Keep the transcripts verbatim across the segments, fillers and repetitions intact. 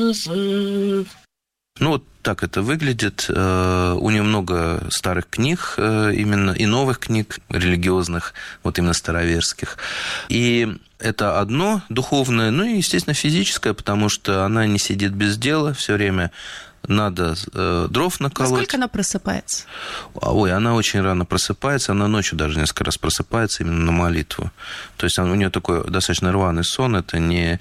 Ну, вот так это выглядит. У нее много старых книг, именно и новых книг религиозных, вот именно староверских. И это одно духовное, ну и, естественно, физическое, потому что она не сидит без дела, все время надо э, дров наколоть. Во сколько она просыпается? Ой, она очень рано просыпается, она ночью даже несколько раз просыпается именно на молитву. То есть у нее такой достаточно рваный сон, это не...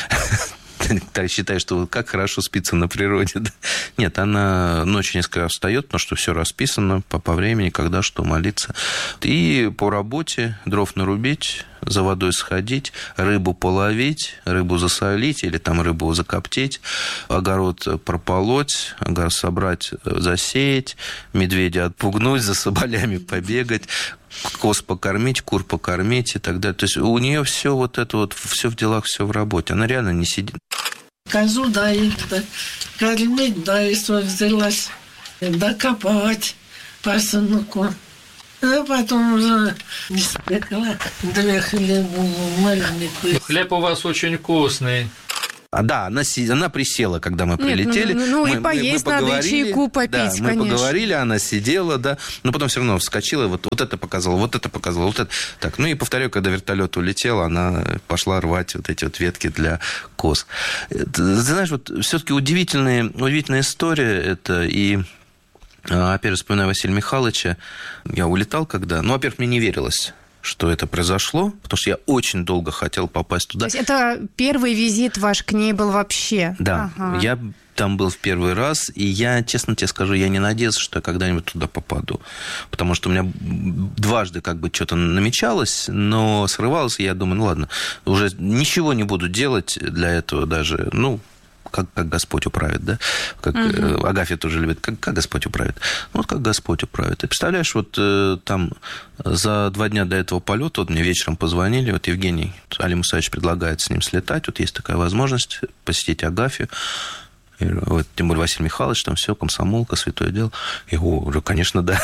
Так считаю, что как хорошо спится на природе. Да? Нет, она ночью несколько раз встает, потому что все расписано по, по времени, когда что молиться. И по работе дров нарубить, за водой сходить, рыбу половить, рыбу засолить или там рыбу закоптить, огород прополоть, огород собрать, засеять, медведя отпугнуть, за соболями побегать, коз покормить, кур покормить и так далее. То есть у нее все вот это вот, все в делах, все в работе. Она реально не сидит. Козу доить, да, кормить, дойство взялась, докопать пасынку. А потом уже испекла две хлеба маленькие. Хлеб у вас очень вкусный. А, да, она, она присела, когда мы прилетели. Нет, ну, ну, мы, и поесть мы, мы надо, и чайку попить, да, мы конечно. поговорили, она сидела, да, но потом все равно вскочила, вот, вот это показала, вот это показала, вот это. Так, ну и повторяю, когда вертолет улетел, она пошла рвать вот эти вот ветки для коз. Ты знаешь, вот все-таки удивительная, удивительная история это, и опять вспоминаю Василия Михайловича, я улетал когда, ну, во-первых, мне не верилось, что это произошло, потому что я очень долго хотел попасть туда. То есть это первый визит ваш к ней был вообще? Да, ага. Я там был в первый раз, и я, честно тебе скажу, я не надеялся, что я когда-нибудь туда попаду, потому что у меня дважды как бы что-то намечалось, но срывалось, и я думаю, ну ладно, уже ничего не буду делать для этого даже, ну, Как, как Господь управит, да? Как uh-huh. Агафья тоже любит. Как, как Господь управит? Ну, вот как Господь управит. Ты представляешь, вот э, там за два дня до этого полета, вот мне вечером позвонили, вот Евгений Али Мусаевич предлагает с ним слетать, вот есть такая возможность посетить Агафью. И, вот, тем более Василий Михайлович, там все, комсомолка, святое дело. Я говорю, конечно, да.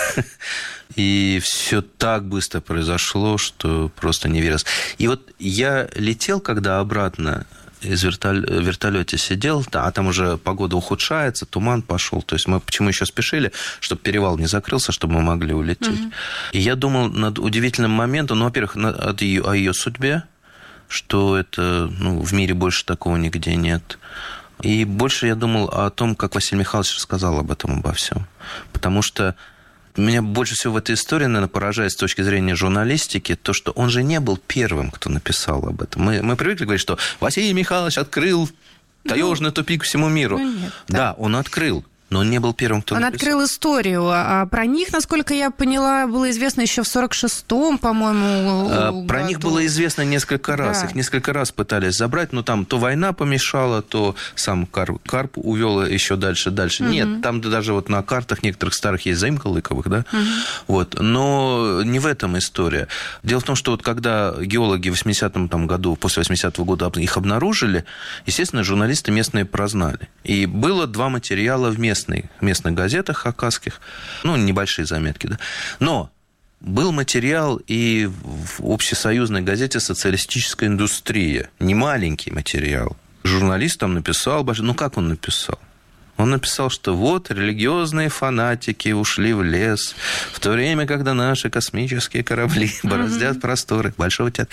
И все так быстро произошло, что просто не верилось. И вот я летел, когда обратно, из вертолета, вертолете сидел, а там уже погода ухудшается, туман пошел. То есть мы почему еще спешили, чтобы перевал не закрылся, чтобы мы могли улететь. Uh-huh. И я думал над удивительным моментом, ну, во-первых, над ее, о ее судьбе, что это, ну, в мире больше такого нигде нет. И больше я думал о том, как Василий Михайлович рассказал об этом, обо всем. Потому что меня больше всего в этой истории, наверное, поражает с точки зрения журналистики то, что он же не был первым, кто написал об этом. Мы, мы привыкли говорить, что Василий Михайлович открыл таежный ну, тупик всему миру. Ну, нет, да. да, он открыл. Но он не был первым, кто Он написал. открыл историю. А про них, насколько я поняла, было известно еще в сорок шестом, по-моему, а, году. Про них было известно несколько раз. Да. Их несколько раз пытались забрать, но там то война помешала, то сам Карп, Карп увел еще дальше, дальше. Угу. Нет, там даже вот на картах некоторых старых есть заимка Лыковых, да? Угу. Вот. Но не в этом история. Дело в том, что вот когда геологи в восьмидесятом там, году, после восьмидесятого года их обнаружили, естественно, журналисты местные прознали. И было два материала в местных в местных газетах хакасских, ну, небольшие заметки, да. Но был материал и в общесоюзной газете «Социалистическая индустрия». Не маленький материал. Журналист там написал, ну, как он написал? Он написал, что вот религиозные фанатики ушли в лес в то время, когда наши космические корабли бороздят mm-hmm. просторы Большого театра.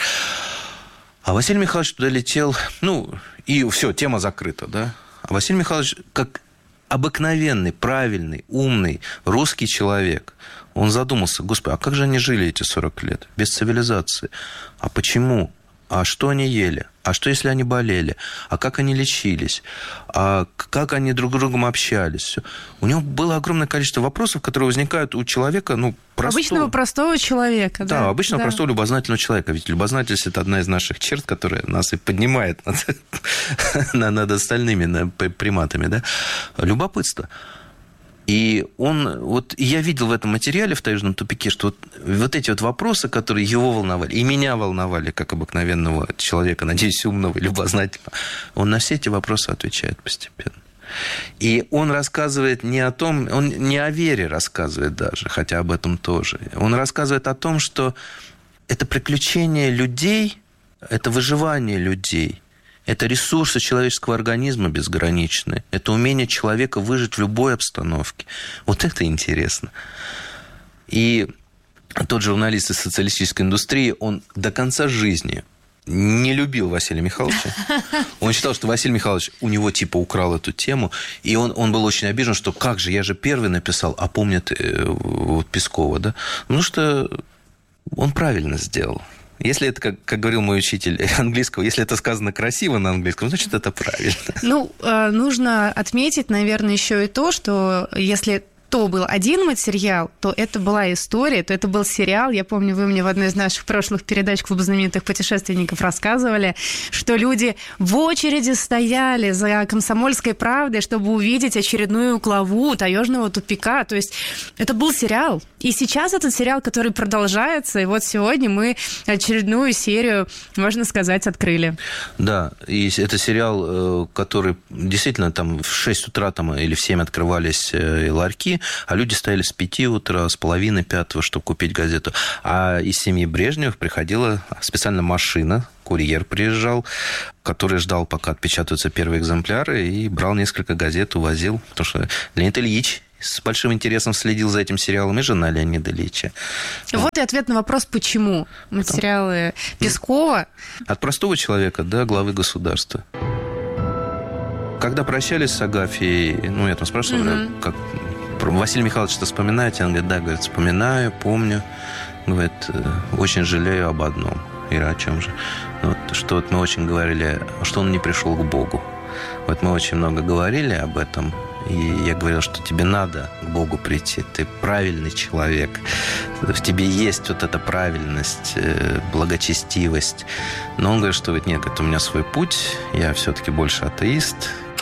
А Василий Михайлович туда летел, ну, и все, тема закрыта, да. А Василий Михайлович, как обыкновенный, правильный, умный русский человек, он задумался, господи, а как же они жили эти сорок лет без цивилизации? А почему? А что они ели? А что, если они болели? А как они лечились? А как они друг с другом общались? У него было огромное количество вопросов, которые возникают у человека, ну, простого. Обычного простого человека, да? Да, обычного да. простого любознательного человека. Ведь любознательность – это одна из наших черт, которая нас и поднимает над, над остальными над приматами, да? Любопытство. И он, вот я видел в этом материале в «Таежном тупике», что вот, вот эти вот вопросы, которые его волновали, и меня волновали, как обыкновенного человека, надеюсь, умного и любознательного, он на все эти вопросы отвечает постепенно. И он рассказывает не о том, он не о вере рассказывает даже, хотя об этом тоже. Он рассказывает о том, что это приключение людей, это выживание людей. Это ресурсы человеческого организма безграничные. Это умение человека выжить в любой обстановке. Вот это интересно. И тот журналист из социалистической индустрии, он до конца жизни не любил Василия Михайловича. Он считал, что Василий Михайлович у него типа украл эту тему, и он, он был очень обижен, что как же, я же первый написал, а помнят э, вот Пескова, да? Потому что он правильно сделал. Если это, как, как говорил мой учитель английского, если это сказано красиво на английском, значит, это правильно. Ну, нужно отметить, наверное, еще и то, что если то был один материал, то это была история, то это был сериал. Я помню, вы мне в одной из наших прошлых передач «Клуб знаменитых путешественников» рассказывали, что люди в очереди стояли за «Комсомольской правдой», чтобы увидеть очередную главу таежного тупика. То есть это был сериал. И сейчас этот сериал, который продолжается, и вот сегодня мы очередную серию, можно сказать, открыли. Да, и это сериал, который действительно там в шесть утра там, или в семь открывались ларьки, а люди стояли с пяти утра, с половины пятого, чтобы купить газету. А из семьи Брежневых приходила специально машина, курьер приезжал, который ждал, пока отпечатаются первые экземпляры, и брал несколько газет, увозил. Потому что Леонид Ильич с большим интересом следил за этим сериалом, и жена Леонида Ильича. Вот и ответ на вопрос, почему материалы Пескова. От простого человека до главы государства. Когда прощались с Агафьей, ну, я там спрашивал, mm-hmm. как... Василий Михайлович, что вспоминаете? Он говорит, да, говорит, вспоминаю, помню. Говорит, очень жалею об одном. Ира, о чем же? Вот, что вот мы очень говорили, что он не пришел к Богу. Вот мы очень много говорили об этом. И я говорил, что тебе надо к Богу прийти. Ты правильный человек. В тебе есть вот эта правильность, благочестивость. Но он говорит, что ведь нет, это у меня свой путь. Я все-таки больше атеист.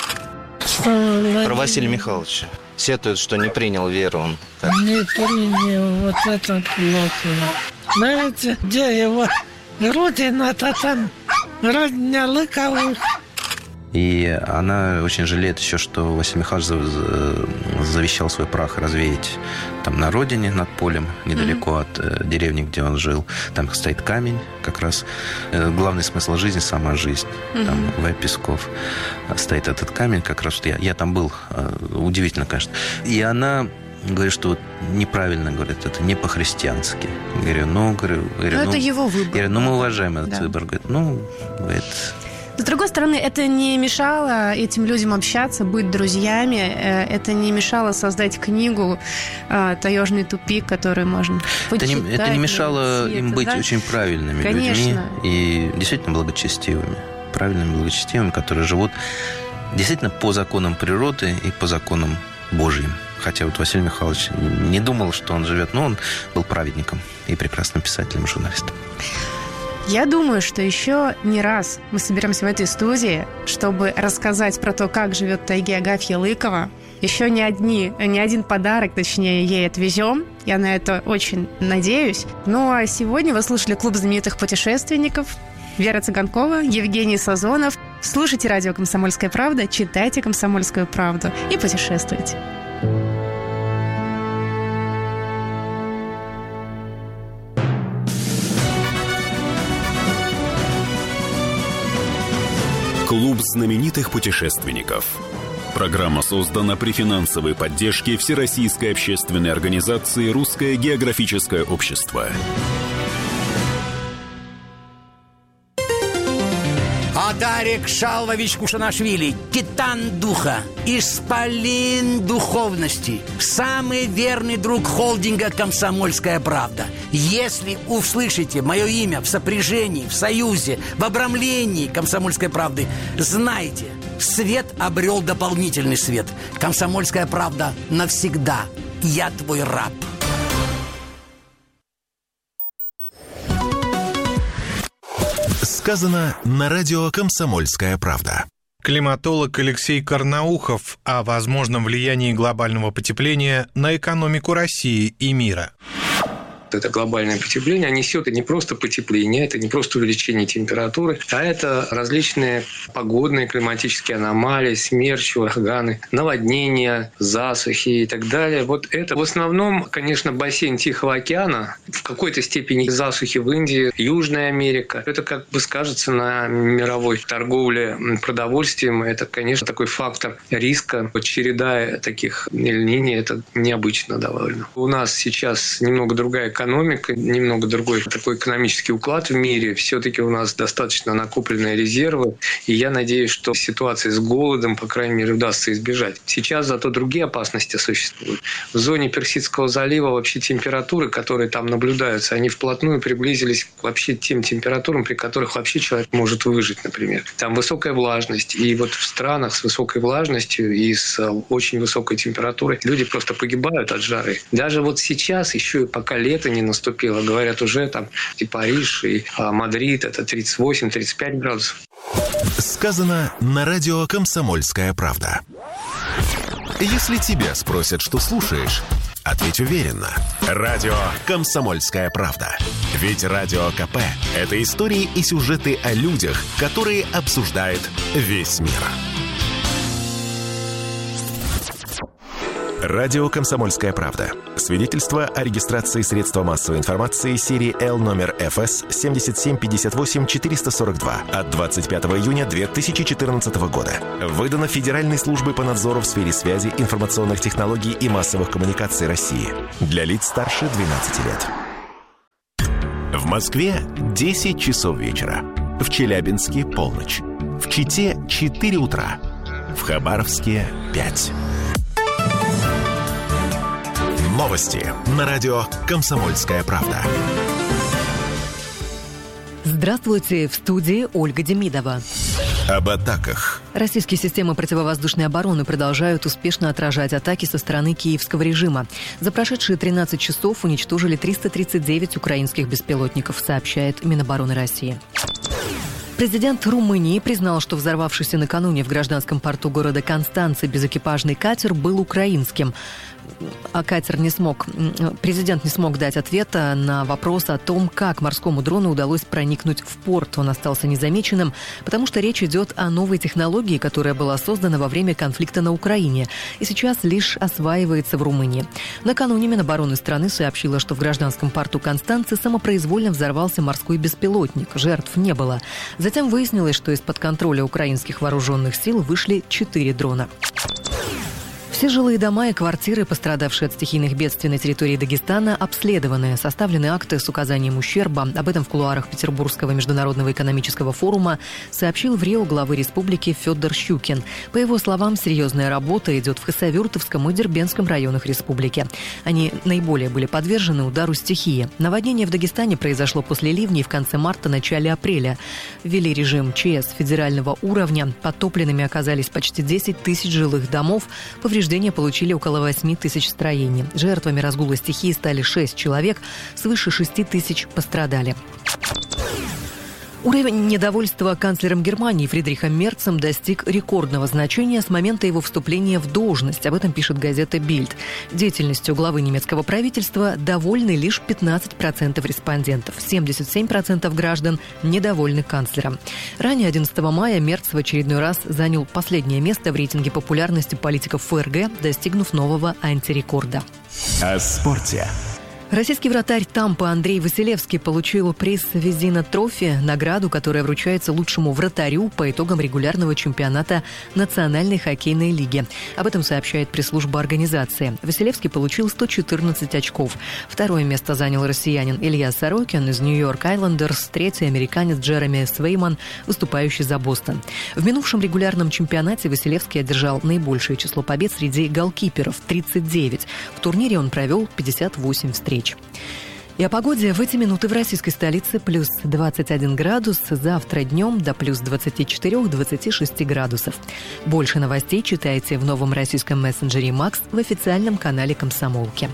Про Василия Михайловича. Сетует, что не принял веру он. Так. Не принял, вот это плохо. Знаете, где его родина-то там, родня Лыковых. И она очень жалеет еще, что Василий Михайлович завещал свой прах развеять там на родине, над полем, недалеко mm-hmm. от деревни, где он жил. Там стоит камень, как раз главный смысл жизни – сама жизнь. Mm-hmm. Там В. Песков стоит этот камень, как раз я, я там был, удивительно, конечно. И она говорит, что вот неправильно, говорит, это не по-христиански. Говорю, ну, говорю, говорю, ну, ну, это его выбор. Говорю, ну, мы уважаем этот да. выбор. Говорит, ну, говорит... С другой стороны, это не мешало этим людям общаться, быть друзьями. Это не мешало создать книгу «Таежный тупик», которую можно почитать. Это не, это не мешало найти, им это, быть да? очень правильными Конечно. людьми и действительно благочестивыми. Правильными, благочестивыми, которые живут действительно по законам природы и по законам Божьим. Хотя вот Василий Михайлович не думал, что он живет, но он был праведником и прекрасным писателем, журналистом. Я думаю, что еще не раз мы соберемся в этой студии, чтобы рассказать про то, как живет в тайге Агафья Лыкова. Еще не, одни, не один подарок, точнее, ей отвезем. Я на это очень надеюсь. Ну, а сегодня вы слушали «Клуб знаменитых путешественников». Вера Цыганкова, Евгений Сазонов. Слушайте радио «Комсомольская правда», читайте «Комсомольскую правду» и путешествуйте. Клуб знаменитых путешественников. Программа создана при финансовой поддержке Всероссийской общественной организации «Русское географическое общество». Адарик Шалвович Кушанашвили, титан духа, исполин духовности, самый верный друг холдинга «Комсомольская правда». Если услышите мое имя в сопряжении, в союзе, в обрамлении «Комсомольской правды», знайте, свет обрел дополнительный свет. «Комсомольская правда» навсегда. Я твой раб. Сказано на радио «Комсомольская правда». Климатолог Алексей Карнаухов о возможном влиянии глобального потепления на экономику России и мира. это глобальное потепление, несет не просто потепление, это не просто увеличение температуры, а это различные погодные, климатические аномалии, смерчи, ураганы, наводнения, засухи и так далее. Вот это в основном, конечно, бассейн Тихого океана, в какой-то степени засухи в Индии, Южная Америка. Это как бы скажется на мировой торговле продовольствием. Это, конечно, такой фактор риска. Вот череда таких Эль-Нини – это необычно довольно. У нас сейчас немного другая экономика, немного другой такой экономический уклад в мире. Все-таки у нас достаточно накопленные резервы. И я надеюсь, что ситуации с голодом, по крайней мере, удастся избежать. Сейчас зато другие опасности существуют. В зоне Персидского залива вообще температуры, которые там наблюдаются, они вплотную приблизились к вообще тем температурам, при которых вообще человек может выжить, например. Там высокая влажность. И вот в странах с высокой влажностью и с очень высокой температурой люди просто погибают от жары. Даже вот сейчас, еще пока лето не наступило, говорят, уже там и Париж, и Мадрид, это тридцать восемь - тридцать пять градусов. Сказано на радио «Комсомольская правда». Если тебя спросят, что слушаешь, ответь уверенно. Радио «Комсомольская правда». Ведь Радио КП – это истории и сюжеты о людях, которые обсуждает весь мир. Радио «Комсомольская правда». Свидетельство о регистрации средства массовой информации серии Л номер эф эс семь семь пять восемь четыре сорок два от двадцать пятого июня две тысячи четырнадцатого года. Выдано Федеральной службой по надзору в сфере связи, информационных технологий и массовых коммуникаций России. Для лиц старше двенадцати лет. В Москве десять часов вечера. В Челябинске полночь. В Чите четыре утра. В Хабаровске пять. Новости на радио «Комсомольская правда». Здравствуйте, в студии Ольга Демидова. Об атаках. Российские системы противовоздушной обороны продолжают успешно отражать атаки со стороны киевского режима. За прошедшие тринадцать часов уничтожили триста тридцать девять украинских беспилотников, сообщает Минобороны России. Президент Румынии признал, что взорвавшийся накануне в гражданском порту города Констанцы безэкипажный катер был украинским. А катер не смог, президент не смог дать ответа на вопрос о том, как морскому дрону удалось проникнуть в порт. Он остался незамеченным, потому что речь идет о новой технологии, которая была создана во время конфликта на Украине и сейчас лишь осваивается в Румынии. Накануне Минобороны страны сообщила, что в гражданском порту Констанцы самопроизвольно взорвался морской беспилотник. Жертв не было. Затем выяснилось, что из-под контроля украинских вооруженных сил вышли четыре дрона. Все жилые дома и квартиры, пострадавшие от стихийных бедствий на территории Дагестана, обследованы. Составлены акты с указанием ущерба. Об этом в кулуарах Петербургского международного экономического форума сообщил в Рио главы республики Федор Щукин. По его словам, серьезная работа идет в Хасавюртовском и Дербентском районах республики. Они наиболее были подвержены удару стихии. Наводнение в Дагестане произошло после ливней в конце марта – начале апреля. Ввели режим ЧС федерального уровня. Подтопленными оказались почти десять тысяч жилых домов. Повреждения получили около восемь тысяч строений. Жертвами разгула стихии стали шесть человек, свыше шести тысяч пострадали. Уровень недовольства канцлером Германии Фридрихом Мерцем достиг рекордного значения с момента его вступления в должность. Об этом пишет газета «Бильд». Деятельностью главы немецкого правительства довольны лишь пятнадцать процентов респондентов. семьдесят семь процентов граждан недовольны канцлером. Ранее, одиннадцатого мая, Мерц в очередной раз занял последнее место в рейтинге популярности политиков ФРГ, достигнув нового антирекорда. О спорте. Российский вратарь Тампы Андрей Василевский получил приз «Визина Трофи», награду, которая вручается лучшему вратарю по итогам регулярного чемпионата Национальной хоккейной лиги. Об этом сообщает пресс-служба организации. Василевский получил сто четырнадцать очков. Второе место занял россиянин Илья Сорокин из Нью-Йорк Айлендерс, третий американец Джереми Свейман, выступающий за Бостон. В минувшем регулярном чемпионате Василевский одержал наибольшее число побед среди голкиперов – тридцать девять. В турнире он провел пятьдесят восемь встреч. И о погоде в эти минуты в российской столице плюс двадцать один градус, завтра днем до плюс двадцать четыре - двадцать шесть градусов. Больше новостей читайте в новом российском мессенджере «Макс» в официальном канале «Комсомолки».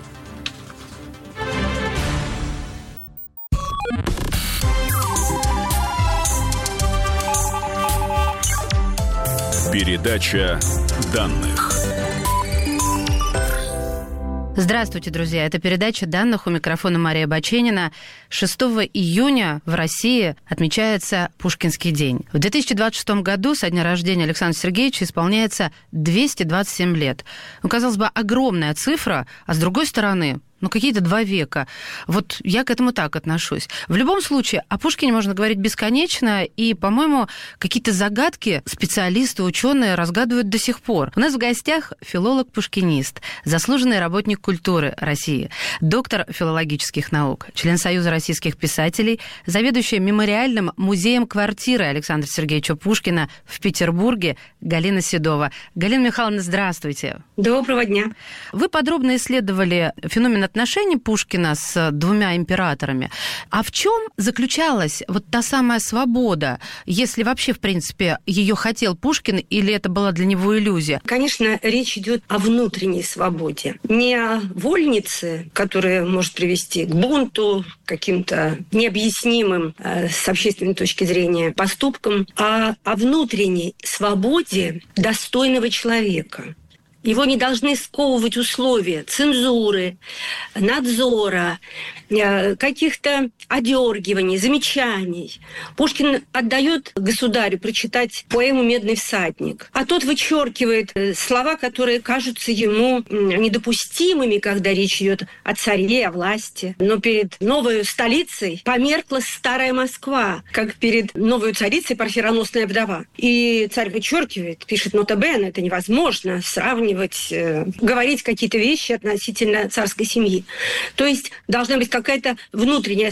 Передача данных. Здравствуйте, друзья. Это передача данных, у микрофона Мария Баченина. шестого июня в России отмечается Пушкинский день. В две тысячи двадцать шестом году со дня рождения Александра Сергеевича исполняется двести двадцать семь лет. Ну, казалось бы, огромная цифра, а с другой стороны, ну, какие-то два века. Вот я к этому так отношусь. В любом случае, о Пушкине можно говорить бесконечно, и, по-моему, какие-то загадки специалисты, ученые разгадывают до сих пор. У нас в гостях филолог-пушкинист, заслуженный работник культуры России, доктор филологических наук, член Союза российских писателей, заведующая мемориальным музеем квартиры Александра Сергеевича Пушкина в Петербурге Галина Седова. Галина Михайловна, здравствуйте. Доброго дня. Вы подробно исследовали феномен отношений Пушкина с двумя императорами. А в чем заключалась вот та самая свобода, если вообще, в принципе, ее хотел Пушкин, или это была для него иллюзия? Конечно, речь идет о внутренней свободе. Не о вольнице, которая может привести к бунту, каким-то необъяснимым э, с общественной точки зрения поступкам, а о внутренней свободе достойного человека. Его не должны сковывать условия цензуры, надзора, каких-то одергиваний, замечаний. Пушкин отдает государю прочитать поэму «Медный всадник», а тот вычеркивает слова, которые кажутся ему недопустимыми, когда речь идет о царе, о власти. Но перед новой столицей померкла старая Москва, как перед новой царицей парфироносная вдова. И царь вычеркивает, пишет нота бene, это невозможно сравнивать, говорить какие-то вещи относительно царской семьи. То есть должна быть какая-то внутренняя